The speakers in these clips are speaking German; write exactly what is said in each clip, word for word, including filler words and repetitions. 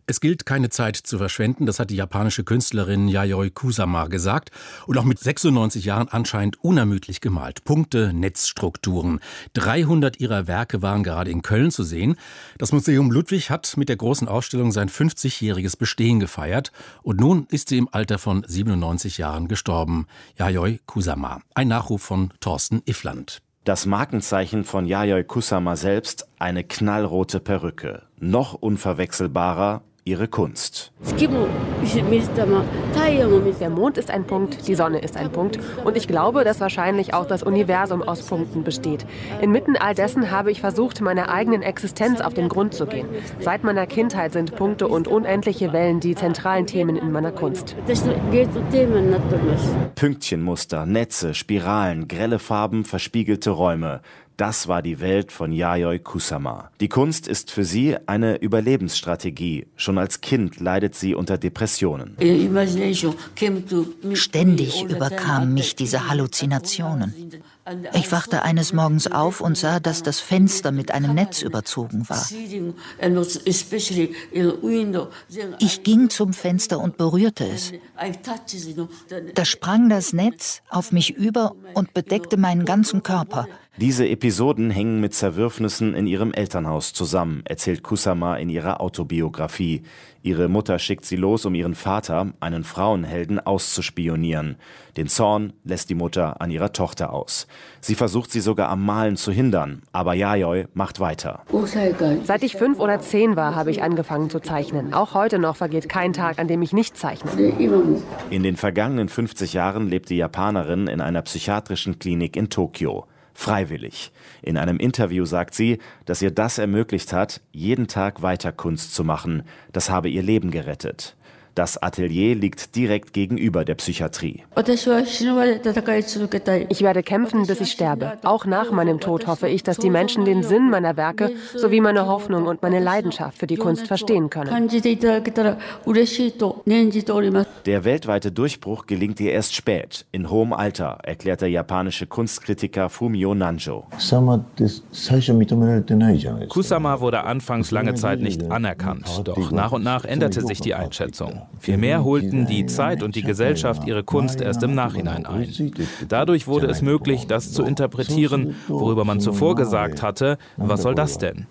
Es gilt, keine Zeit zu verschwenden, das hat die japanische Künstlerin Yayoi Kusama gesagt und auch mit sechsundneunzig Jahren anscheinend unermüdlich gemalt. Punkte, Netzstrukturen. dreihundert ihrer Werke waren gerade in Köln zu sehen. Das Museum Ludwig hat mit der großen Ausstellung sein fünfzigjähriges Bestehen gefeiert und nun ist sie im Alter von siebenundneunzig Jahren gestorben. Yayoi Kusama. Ein Nachruf von Thorsten Iffland. Das Markenzeichen von Yayoi Kusama selbst, eine knallrote Perücke. Noch unverwechselbarer ihre Kunst. Der Mond ist ein Punkt, die Sonne ist ein Punkt. Und ich glaube, dass wahrscheinlich auch das Universum aus Punkten besteht. Inmitten all dessen habe ich versucht, meiner eigenen Existenz auf den Grund zu gehen. Seit meiner Kindheit sind Punkte und unendliche Wellen die zentralen Themen in meiner Kunst. Pünktchenmuster, Netze, Spiralen, grelle Farben, verspiegelte Räume. Das war die Welt von Yayoi Kusama. Die Kunst ist für sie eine Überlebensstrategie. Schon als Kind leidet sie unter Depressionen. Ständig überkamen mich diese Halluzinationen. Ich wachte eines Morgens auf und sah, dass das Fenster mit einem Netz überzogen war. Ich ging zum Fenster und berührte es. Da sprang das Netz auf mich über und bedeckte meinen ganzen Körper. Diese Episoden hängen mit Zerwürfnissen in ihrem Elternhaus zusammen, erzählt Kusama in ihrer Autobiografie. Ihre Mutter schickt sie los, um ihren Vater, einen Frauenhelden, auszuspionieren. Den Zorn lässt die Mutter an ihrer Tochter aus. Sie versucht, sie sogar am Malen zu hindern, aber Yayoi macht weiter. Seit ich fünf oder zehn war, habe ich angefangen zu zeichnen. Auch heute noch vergeht kein Tag, an dem ich nicht zeichne. In den vergangenen fünfzig Jahren lebt die Japanerin in einer psychiatrischen Klinik in Tokio. Freiwillig. In einem Interview sagt sie, dass ihr das ermöglicht hat, jeden Tag weiter Kunst zu machen. Das habe ihr Leben gerettet. Das Atelier liegt direkt gegenüber der Psychiatrie. Ich werde kämpfen, bis ich sterbe. Auch nach meinem Tod hoffe ich, dass die Menschen den Sinn meiner Werke sowie meine Hoffnung und meine Leidenschaft für die Kunst verstehen können. Der weltweite Durchbruch gelingt ihr erst spät, in hohem Alter, erklärt der japanische Kunstkritiker Fumio Nanjo. Kusama wurde anfangs lange Zeit nicht anerkannt, doch nach und nach änderte sich die Einschätzung. Vielmehr holten die Zeit und die Gesellschaft ihre Kunst erst im Nachhinein ein. Dadurch wurde es möglich, das zu interpretieren, worüber man zuvor gesagt hatte, was soll das denn?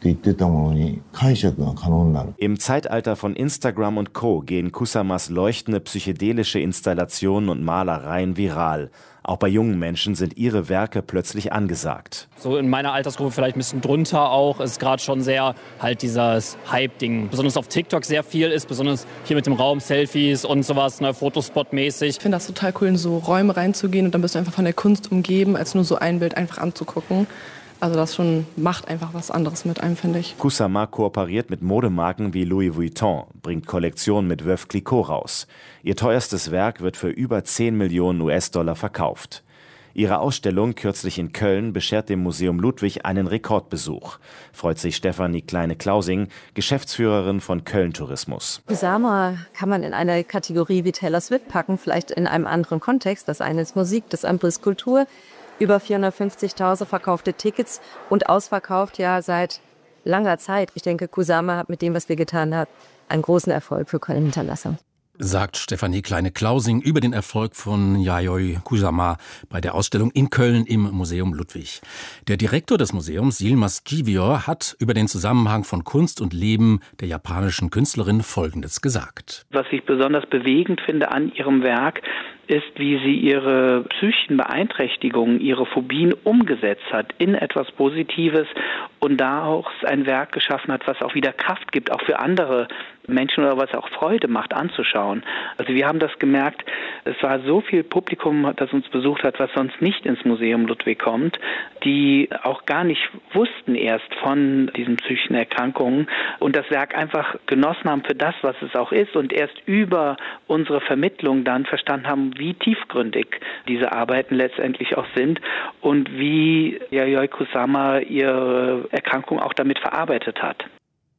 Im Zeitalter von Instagram und Co. gehen Kusamas leuchtende psychedelische Installationen und Malereien viral. Auch bei jungen Menschen sind ihre Werke plötzlich angesagt. So in meiner Altersgruppe vielleicht ein bisschen drunter auch, ist gerade schon sehr halt dieses Hype-Ding. Besonders auf TikTok sehr viel ist, besonders hier mit dem Raum, Selfies und sowas, ne, Fotospot-mäßig. Ich finde das total cool, in so Räume reinzugehen und dann bist du einfach von der Kunst umgeben, als nur so ein Bild einfach anzugucken. Also das schon macht einfach was anderes mit einem, finde ich. Kusama kooperiert mit Modemarken wie Louis Vuitton, bringt Kollektionen mit Veuve Clicquot raus. Ihr teuerstes Werk wird für über zehn Millionen U S-Dollar verkauft. Ihre Ausstellung kürzlich in Köln beschert dem Museum Ludwig einen Rekordbesuch. Freut sich Stefanie Kleine-Klausing, Geschäftsführerin von Köln Tourismus. Kusama kann man in eine Kategorie wie Taylor Swift packen, vielleicht in einem anderen Kontext. Das eine ist Musik, das andere ist Kultur. Über vierhundertfünfzigtausend verkaufte Tickets und ausverkauft ja seit langer Zeit. Ich denke, Kusama hat mit dem, was wir getan haben, einen großen Erfolg für Köln hinterlassen. Sagt Stefanie Kleine-Klausing über den Erfolg von Yayoi Kusama bei der Ausstellung in Köln im Museum Ludwig. Der Direktor des Museums, Yilmaz Givior, hat über den Zusammenhang von Kunst und Leben der japanischen Künstlerin Folgendes gesagt. Was ich besonders bewegend finde an ihrem Werk, ist, wie sie ihre psychischen Beeinträchtigungen, ihre Phobien umgesetzt hat in etwas Positives und da auch ein Werk geschaffen hat, was auch wieder Kraft gibt, auch für andere Menschen oder was auch Freude macht anzuschauen. Also wir haben das gemerkt, es war so viel Publikum, das uns besucht hat, was sonst nicht ins Museum Ludwig kommt, die auch gar nicht wussten erst von diesen psychischen Erkrankungen und das Werk einfach genossen haben für das, was es auch ist und erst über unsere Vermittlung dann verstanden haben, wie tiefgründig diese Arbeiten letztendlich auch sind und wie Yayoi Kusama ihre Erkrankung auch damit verarbeitet hat.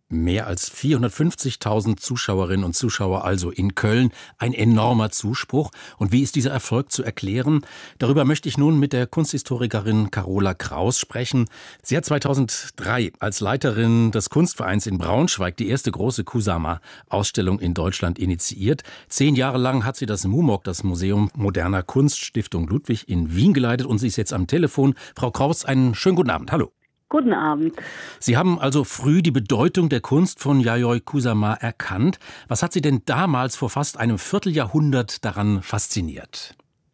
Mehr als vierhundertfünfzigtausend Zuschauerinnen und Zuschauer also in Köln. Ein enormer Zuspruch. Und wie ist dieser Erfolg zu erklären? Darüber möchte ich nun mit der Kunsthistorikerin Carola Kraus sprechen. Sie hat zweitausenddrei als Leiterin des Kunstvereins in Braunschweig die erste große Kusama-Ausstellung in Deutschland initiiert. Zehn Jahre lang hat sie das MUMOG, das Museum Moderner Kunst, Stiftung Ludwig in Wien geleitet. Und sie ist jetzt am Telefon. Frau Kraus, einen schönen guten Abend. Hallo. Guten Abend. Sie haben also früh die Bedeutung der Kunst von Yayoi Kusama erkannt. Was hat Sie denn damals vor fast einem Vierteljahrhundert daran fasziniert?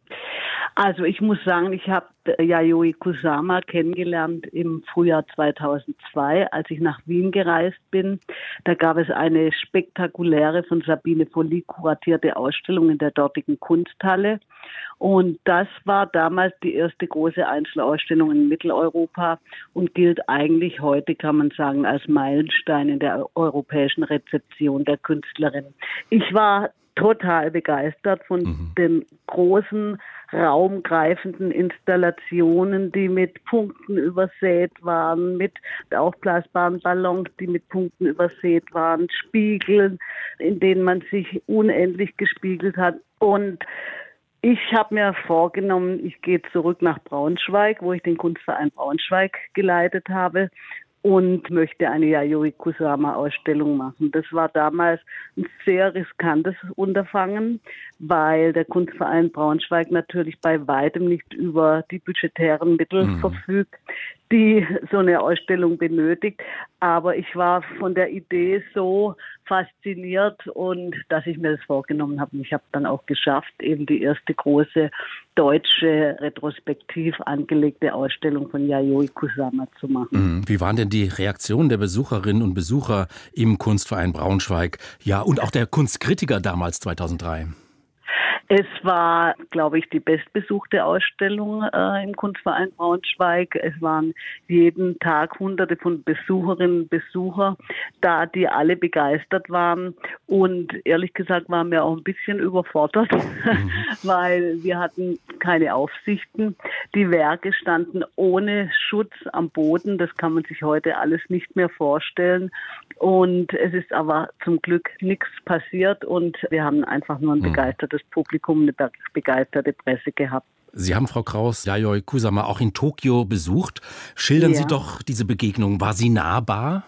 Also ich muss sagen, ich habe Yayoi Kusama kennengelernt im Frühjahr zweitausendzwei, als ich nach Wien gereist bin. Da gab es eine spektakuläre, von Sabine Folli kuratierte Ausstellung in der dortigen Kunsthalle. Und das war damals die erste große Einzelausstellung in Mitteleuropa und gilt eigentlich heute, kann man sagen, als Meilenstein in der europäischen Rezeption der Künstlerin. Ich war total begeistert von mhm. den großen, raumgreifenden Installationen, die mit Punkten übersät waren, mit aufblasbaren Ballons, die mit Punkten übersät waren, Spiegeln, in denen man sich unendlich gespiegelt hat. Und ich habe mir vorgenommen, ich gehe zurück nach Braunschweig, wo ich den Kunstverein Braunschweig geleitet habe, und möchte eine Yayoi Kusama-Ausstellung machen. Das war damals ein sehr riskantes Unterfangen, weil der Kunstverein Braunschweig natürlich bei weitem nicht über die budgetären Mittel mhm. verfügt, die so eine Ausstellung benötigt. Aber ich war von der Idee so fasziniert, und dass ich mir das vorgenommen habe. Und ich habe dann auch geschafft, eben die erste große deutsche retrospektiv angelegte Ausstellung von Yayoi Kusama zu machen. Wie waren denn die Reaktionen der Besucherinnen und Besucher im Kunstverein Braunschweig? Ja, und auch der Kunstkritiker damals zweitausenddrei. Es war, glaube ich, die bestbesuchte Ausstellung äh, im Kunstverein Braunschweig. Es waren jeden Tag Hunderte von Besucherinnen und Besucher da, die alle begeistert waren. Und ehrlich gesagt waren wir auch ein bisschen überfordert, mhm. weil wir hatten keine Aufsichten. Die Werke standen ohne Schutz am Boden. Das kann man sich heute alles nicht mehr vorstellen. Und es ist aber zum Glück nichts passiert, und wir haben einfach nur ein begeistertes Publikum, eine begeisterte Presse gehabt. Sie haben, Frau Kraus, Yayoi Kusama auch in Tokio besucht. Schildern ja. Sie doch diese Begegnung. War sie nahbar?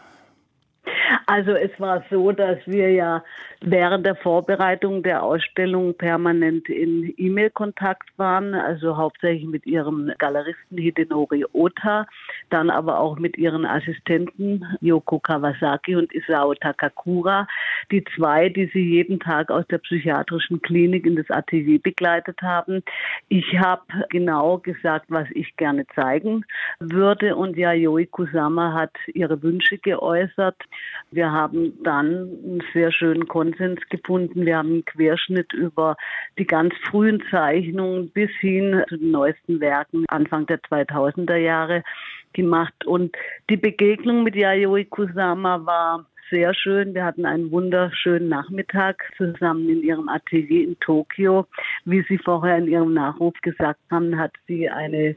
Also es war so, dass wir ja während der Vorbereitung der Ausstellung permanent in E-Mail-Kontakt waren, also hauptsächlich mit ihrem Galeristen Hidenori Ota, dann aber auch mit ihren Assistenten Yoko Kawasaki und Isao Takakura, die zwei, die sie jeden Tag aus der psychiatrischen Klinik in das Atelier begleitet haben. Ich habe genau gesagt, was ich gerne zeigen würde, und Yayoi Kusama hat ihre Wünsche geäußert. Wir haben dann einen sehr schönen Konsens gefunden. Wir haben einen Querschnitt über die ganz frühen Zeichnungen bis hin zu den neuesten Werken Anfang der zweitausender Jahre gemacht. Und die Begegnung mit Yayoi Kusama war sehr schön. Wir hatten einen wunderschönen Nachmittag zusammen in ihrem Atelier in Tokio. Wie Sie vorher in Ihrem Nachruf gesagt haben, hat sie eine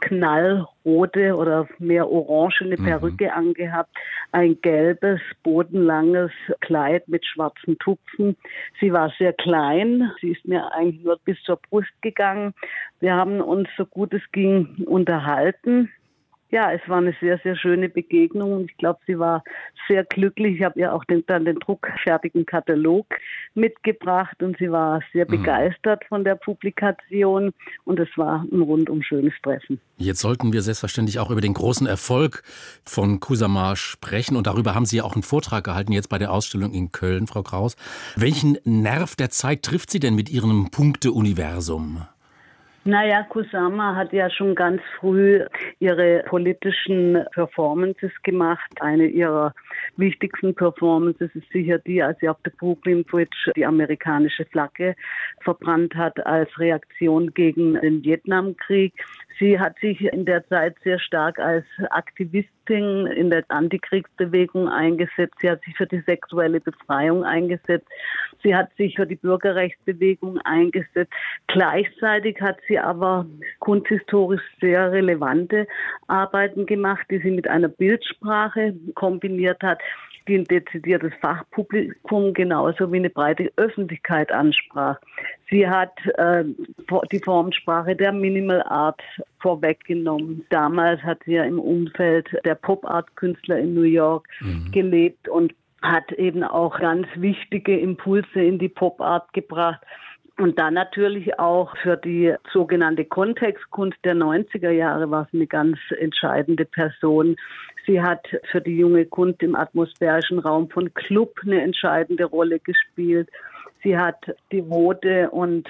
knallrote oder mehr orangene Perücke mhm. angehabt, ein gelbes, bodenlanges Kleid mit schwarzen Tupfen. Sie war sehr klein. Sie ist mir eigentlich nur bis zur Brust gegangen. Wir haben uns, so gut es ging, unterhalten. Ja, es war eine sehr, sehr schöne Begegnung. Ich glaube, sie war sehr glücklich. Ich habe ihr auch den, dann den druckfertigen Katalog mitgebracht, und sie war sehr begeistert von der Publikation, und es war ein rundum schönes Treffen. Jetzt sollten wir selbstverständlich auch über den großen Erfolg von Kusama sprechen, und darüber haben Sie ja auch einen Vortrag gehalten jetzt bei der Ausstellung in Köln, Frau Kraus. Welchen Nerv der Zeit trifft sie denn mit ihrem Punkte-Universum? Naja, Kusama hat ja schon ganz früh ihre politischen Performances gemacht. Eine ihrer wichtigsten Performances ist sicher die, als sie auf der Brooklyn Bridge die amerikanische Flagge verbrannt hat als Reaktion gegen den Vietnamkrieg. Sie hat sich in der Zeit sehr stark als Aktivistin in der Antikriegsbewegung eingesetzt. Sie hat sich für die sexuelle Befreiung eingesetzt. Sie hat sich für die Bürgerrechtsbewegung eingesetzt. Gleichzeitig hat sie aber kunsthistorisch sehr relevante Arbeiten gemacht, die sie mit einer Bildsprache kombiniert hat. die ein dezidiertes Fachpublikum genauso wie eine breite Öffentlichkeit ansprach. Sie hat äh, die Formensprache der Minimal Art vorweggenommen. Damals hat sie ja im Umfeld der Pop-Art-Künstler in New York mhm. gelebt und hat eben auch ganz wichtige Impulse in die Pop-Art gebracht. Und dann natürlich auch für die sogenannte Kontextkunst der neunziger Jahre war sie eine ganz entscheidende Person. Sie hat für die junge Kunst im atmosphärischen Raum von Club eine entscheidende Rolle gespielt. Sie hat devote und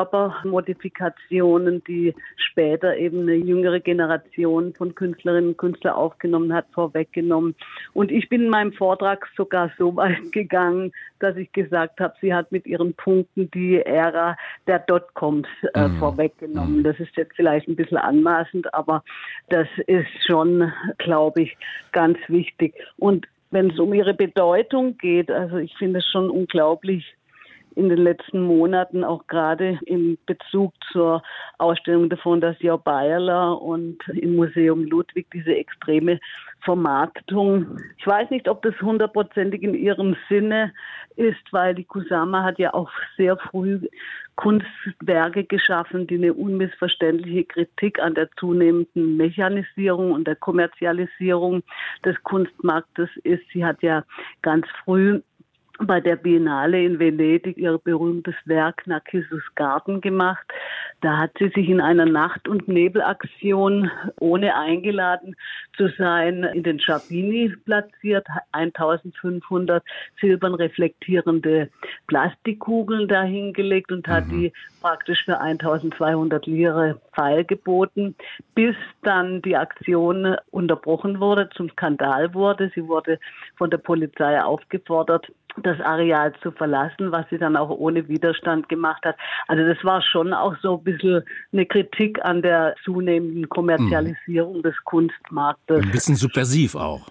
Körpermodifikationen, die später eben eine jüngere Generation von Künstlerinnen und Künstlern aufgenommen hat, vorweggenommen. Und ich bin in meinem Vortrag sogar so weit gegangen, dass ich gesagt habe, sie hat mit ihren Punkten die Ära der Dotcoms äh, mhm. vorweggenommen. Das ist jetzt vielleicht ein bisschen anmaßend, aber das ist schon, glaube ich, ganz wichtig. Und wenn es um ihre Bedeutung geht, also ich finde es schon unglaublich, in den letzten Monaten, auch gerade in Bezug zur Ausstellung der Fondation Beyeler und im Museum Ludwig, diese extreme Vermarktung. Ich weiß nicht, ob das hundertprozentig in ihrem Sinne ist, weil die Kusama hat ja auch sehr früh Kunstwerke geschaffen, die eine unmissverständliche Kritik an der zunehmenden Mechanisierung und der Kommerzialisierung des Kunstmarktes ist. Sie hat ja ganz früh bei der Biennale in Venedig ihr berühmtes Werk Narcissus Garten gemacht. Da hat sie sich in einer Nacht- und Nebelaktion, ohne eingeladen zu sein, in den Sciabini platziert, eintausendfünfhundert silbern reflektierende Plastikkugeln dahingelegt und hat die praktisch für eintausendzweihundert Lire feilgeboten, bis dann die Aktion unterbrochen wurde, zum Skandal wurde. Sie wurde von der Polizei aufgefordert, das Areal zu verlassen, was sie dann auch ohne Widerstand gemacht hat. Also das war schon auch so ein bisschen eine Kritik an der zunehmenden Kommerzialisierung mhm. des Kunstmarktes. Ein bisschen subversiv auch.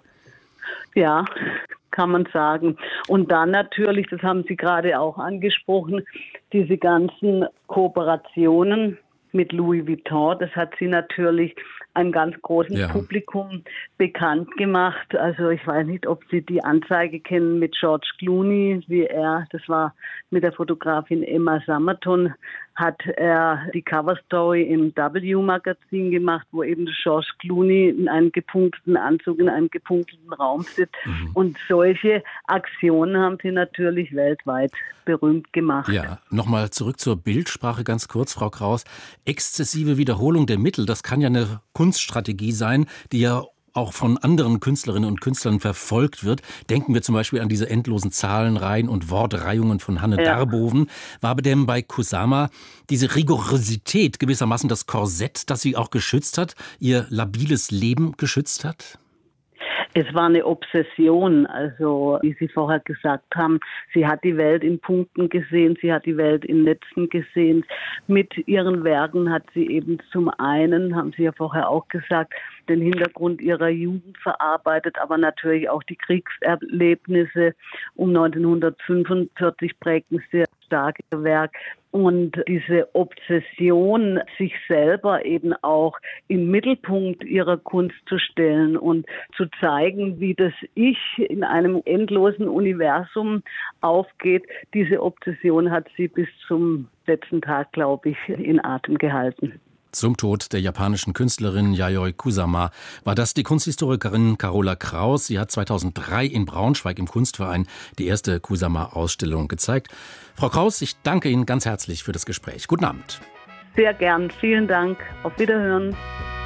Ja, kann man sagen. Und dann natürlich, das haben Sie gerade auch angesprochen, diese ganzen Kooperationen mit Louis Vuitton, das hat sie natürlich einem ganz großen ja. Publikum bekannt gemacht. Also ich weiß nicht, ob Sie die Anzeige kennen mit George Clooney, wie er, das war mit der Fotografin Emma Summerton, hat er die Coverstory im W-Magazin gemacht, wo eben George Clooney in einem gepunkteten Anzug in einem gepunkteten Raum sitzt. Mhm. Und solche Aktionen haben sie natürlich weltweit berühmt gemacht. Ja, nochmal zurück zur Bildsprache ganz kurz, Frau Kraus. Exzessive Wiederholung der Mittel, das kann ja eine Kunststrategie sein, die ja auch von anderen Künstlerinnen und Künstlern verfolgt wird. Denken wir zum Beispiel an diese endlosen Zahlenreihen und Wortreihungen von Hanne ja. Darboven. War aber denn bei Kusama diese Rigorosität gewissermaßen das Korsett, das sie auch geschützt hat, ihr labiles Leben geschützt hat? Es war eine Obsession, also wie Sie vorher gesagt haben, sie hat die Welt in Punkten gesehen, sie hat die Welt in Netzen gesehen. Mit ihren Werken hat sie eben zum einen, haben Sie ja vorher auch gesagt, den Hintergrund ihrer Jugend verarbeitet, aber natürlich auch die Kriegserlebnisse um neunzehnhundertfünfundvierzig prägten sehr stark ihr Werk. Und diese Obsession, sich selber eben auch im Mittelpunkt ihrer Kunst zu stellen und zu zeigen, wie das Ich in einem endlosen Universum aufgeht, diese Obsession hat sie bis zum letzten Tag, glaube ich, in Atem gehalten. Zum Tod der japanischen Künstlerin Yayoi Kusama war das die Kunsthistorikerin Carola Kraus. Sie hat zweitausenddrei in Braunschweig im Kunstverein die erste Kusama-Ausstellung gezeigt. Frau Kraus, ich danke Ihnen ganz herzlich für das Gespräch. Guten Abend. Sehr gern. Vielen Dank. Auf Wiederhören.